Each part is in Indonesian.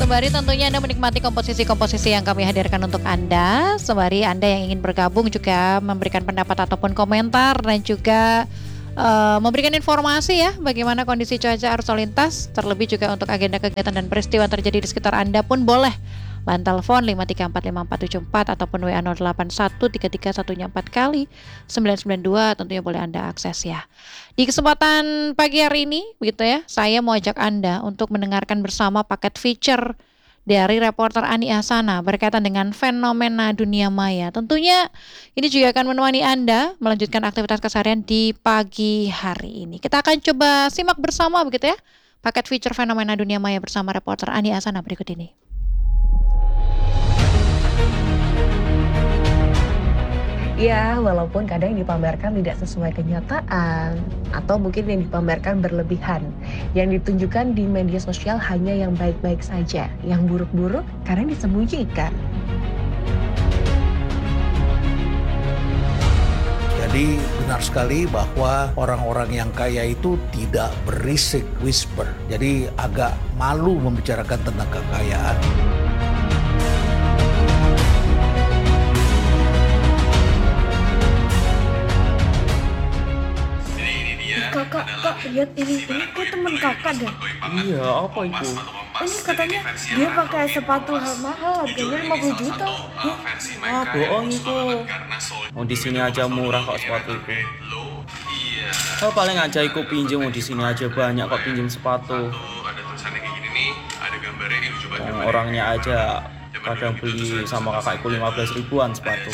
sembari tentunya Anda menikmati komposisi-komposisi yang kami hadirkan untuk Anda. Sembari Anda yang ingin bergabung juga memberikan pendapat ataupun komentar dan juga memberikan informasi ya bagaimana kondisi cuaca arus lalu lintas. Terlebih juga untuk agenda kegiatan dan peristiwa yang terjadi di sekitar Anda pun boleh. Lain telepon 5345474 ataupun WA 08133114 kali 992 tentunya boleh Anda akses ya. Di kesempatan pagi hari ini begitu ya, saya mau ajak Anda untuk mendengarkan bersama paket feature dari reporter Ani Ahsana berkaitan dengan fenomena dunia maya. Tentunya ini juga akan menemani Anda melanjutkan aktivitas keseharian di pagi hari ini. Kita akan coba simak bersama begitu ya, paket feature fenomena dunia maya bersama reporter Ani Ahsana berikut ini. Ya, walaupun kadang yang dipamerkan tidak sesuai kenyataan atau mungkin yang dipamerkan berlebihan. Yang ditunjukkan di media sosial hanya yang baik-baik saja, yang buruk-buruk kadang disembunyikan. Jadi benar sekali bahwa orang-orang yang kaya itu tidak berisik whisper. Jadi agak malu membicarakan tentang kekayaan. Kak, lihat ini kok teman kakak dah. Iya, apa itu? Ini katanya dia pakai sepatu mahal, harganya 50 juta. Ah, bohong itu. Mau di sini aja murah kok sepatu itu. Kalau paling aja ikut pinjem, mau di sini aja banyak kok pinjem sepatu. Orangnya aja kadang beli sama kakakku 15 ribuan sepatu.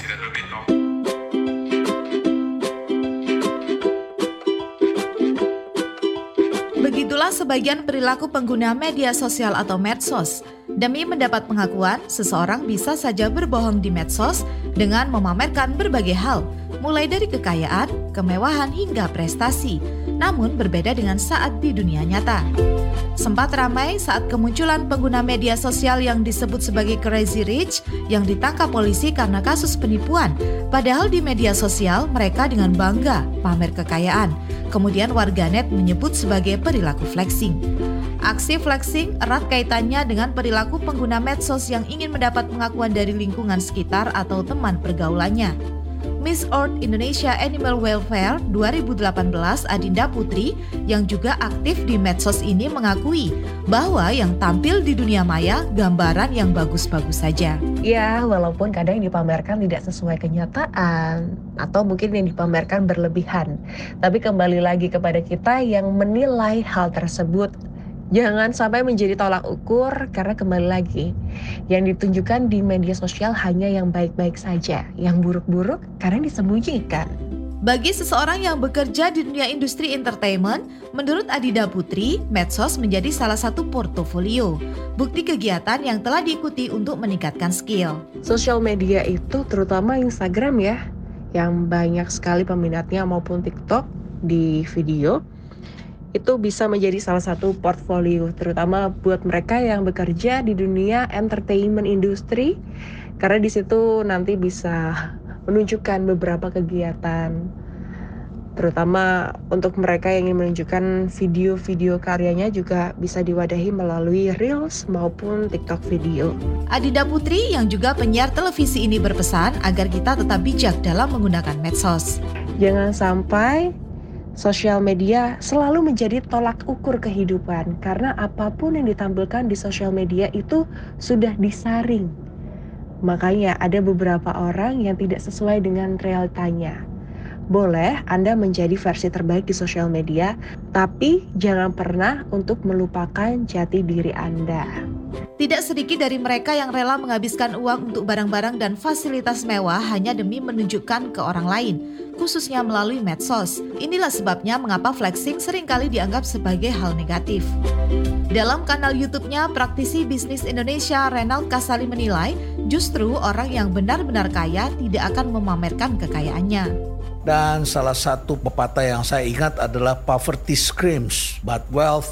Begitulah sebagian perilaku pengguna media sosial atau medsos. Demi mendapat pengakuan, seseorang bisa saja berbohong di medsos dengan memamerkan berbagai hal, mulai dari kekayaan, kemewahan hingga prestasi. Namun berbeda dengan saat di dunia nyata. Sempat ramai saat kemunculan pengguna media sosial yang disebut sebagai Crazy Rich yang ditangkap polisi karena kasus penipuan. Padahal di media sosial mereka dengan bangga pamer kekayaan. Kemudian warganet menyebut sebagai perilaku flexing. Aksi flexing erat kaitannya dengan perilaku pengguna medsos yang ingin mendapat pengakuan dari lingkungan sekitar atau teman pergaulannya. Miss Earth Indonesia Animal Welfare 2018 Adinda Putri yang juga aktif di medsos ini mengakui bahwa yang tampil di dunia maya gambaran yang bagus-bagus saja. Ya, walaupun kadang yang dipamerkan tidak sesuai kenyataan atau mungkin yang dipamerkan berlebihan. Tapi kembali lagi kepada kita yang menilai hal tersebut. Jangan sampai menjadi tolak ukur karena kembali lagi yang ditunjukkan di media sosial hanya yang baik-baik saja, yang buruk-buruk kadang disembunyikan. Bagi seseorang yang bekerja di dunia industri entertainment, menurut Adinda Putri, medsos menjadi salah satu portofolio, bukti kegiatan yang telah diikuti untuk meningkatkan skill. Sosial media itu terutama Instagram ya, yang banyak sekali peminatnya maupun TikTok di video, itu bisa menjadi salah satu portfolio terutama buat mereka yang bekerja di dunia entertainment industri karena di situ nanti bisa menunjukkan beberapa kegiatan terutama untuk mereka yang ingin menunjukkan video-video karyanya juga bisa diwadahi melalui Reels maupun TikTok video. Adinda Putri yang juga penyiar televisi ini berpesan agar kita tetap bijak dalam menggunakan medsos. Jangan sampai sosial media selalu menjadi tolak ukur kehidupan karena apapun yang ditampilkan di sosial media itu sudah disaring. Makanya ada beberapa orang yang tidak sesuai dengan realitanya. Boleh Anda menjadi versi terbaik di sosial media, tapi jangan pernah untuk melupakan jati diri Anda. Tidak sedikit dari mereka yang rela menghabiskan uang untuk barang-barang dan fasilitas mewah hanya demi menunjukkan ke orang lain, khususnya melalui medsos. Inilah sebabnya mengapa flexing seringkali dianggap sebagai hal negatif. Dalam kanal YouTube-nya, praktisi bisnis Indonesia Renald Kasali menilai, justru orang yang benar-benar kaya tidak akan memamerkan kekayaannya. Dan salah satu pepatah yang saya ingat adalah poverty screams, but wealth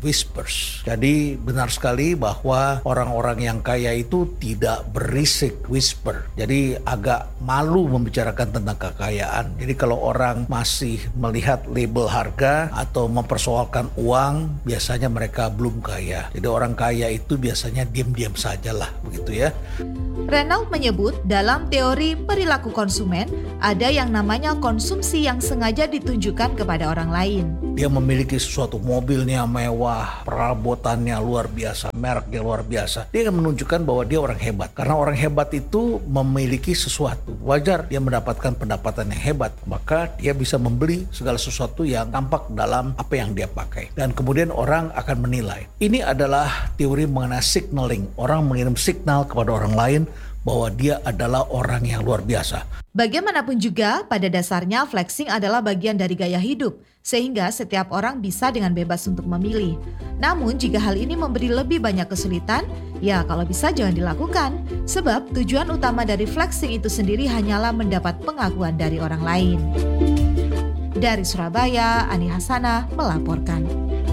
whispers. Jadi benar sekali bahwa orang-orang yang kaya itu tidak berisik whisper. Jadi agak malu membicarakan tentang kekayaan. Jadi kalau orang masih melihat label harga atau mempersoalkan uang, biasanya mereka belum kaya. Jadi orang kaya itu biasanya diam-diam sajalah, begitu ya. Reynolds menyebut dalam teori perilaku konsumen ada yang namanya konsumsi yang sengaja ditunjukkan kepada orang lain. Dia memiliki sesuatu, mobilnya mewah, perabotannya luar biasa, mereknya luar biasa. Dia akan menunjukkan bahwa dia orang hebat. Karena orang hebat itu memiliki sesuatu. Wajar dia mendapatkan pendapatan yang hebat. Maka dia bisa membeli segala sesuatu yang tampak dalam apa yang dia pakai. Dan kemudian orang akan menilai. Ini adalah teori mengenai signaling. Orang mengirim signal kepada orang lain bahwa dia adalah orang yang luar biasa. Bagaimanapun juga, pada dasarnya flexing adalah bagian dari gaya hidup, sehingga setiap orang bisa dengan bebas untuk memilih. Namun, jika hal ini memberi lebih banyak kesulitan, ya kalau bisa jangan dilakukan. Sebab tujuan utama dari flexing itu sendiri hanyalah mendapat pengakuan dari orang lain. Dari Surabaya, Ani Hasanah melaporkan.